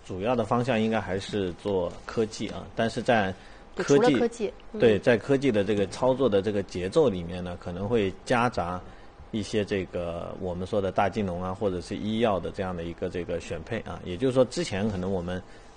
主要的方向应该还是做科技啊，但是在除了科技， 对，在科技的这个操作的这个节奏里面呢，可能会夹杂一些这个我们说的大金融啊，或者是医药的这样的一个这个选配啊。也就是说，之前可能我们